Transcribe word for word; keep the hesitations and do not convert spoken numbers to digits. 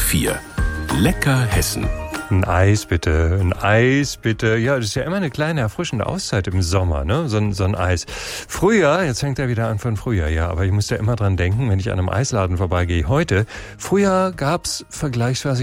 vier. Lecker Hessen. Ein Eis bitte, ein Eis bitte. Ja, das ist ja immer eine kleine erfrischende Auszeit im Sommer, ne? So ein, so ein Eis. Früher, jetzt fängt er wieder an von früher, ja, aber ich muss da immer dran denken, wenn ich an einem Eisladen vorbeigehe. Heute, früher gab's vergleichsweise